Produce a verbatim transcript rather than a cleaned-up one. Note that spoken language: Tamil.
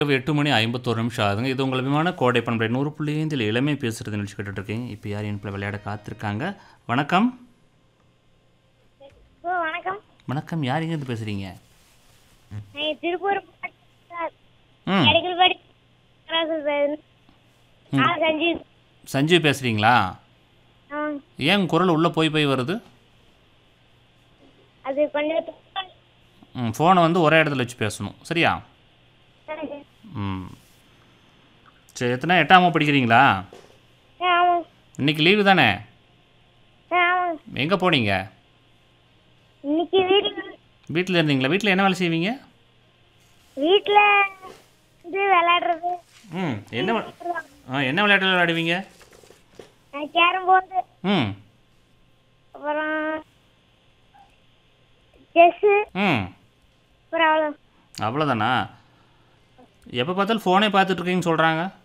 இரவு எட்டு மணி ஐம்பத்தொரு நிமிஷம் ஆகுதுங்க. இது உங்கள் விமான கோடை பண்பலை நூறு புள்ளி ஐந்தில் இளமை பேசுகிறது நிகழ்ச்சி கேட்டுட்ருக்கீங்க. இப்போ யார் இணைப்பில் விளையாட காத்திருக்காங்க? வணக்கம். ஓ வணக்கம். வணக்கம். யார் எங்கேருந்து பேசுகிறீங்க? நான் திருப்பூர் ம் மெடிக்கல் படி சஞ்சீவ். சஞ்சீவ் பேசுகிறீங்களா? ஆ, ஏன் குரல் உள்ளே போய் போய் வருது? அது கொஞ்சம் ம் ஃபோனை வந்து ஒரே இடத்துல வச்சு பேசணும், சரியா? ம் சரி. எத்தனை எட்டாம் படிக்கிறீங்களா? ஆமாம். இன்னைக்கு லீவு தானே? ஆமாம். எங்கே போனீங்க? இன்னைக்கு வீட்டில் வீட்டில் இருந்தீங்களா? வீட்டில் என்ன வேலை செய்வீங்க? வீட்டில் இது விளையாடுறது. ம் என்ன வி- ஆ என்ன விளையாட்டு விளையாடுவீங்க? கேரம் போர்டு, ம் அப்புறம் செஸ்ஸு, ம் அப்புறம் அவ்வளோ. அவ்வளோதானா? எப்போ பார்த்தாலும் ஃபோனே பார்த்துட்ருக்கீங்கன்னு சொல்கிறாங்க.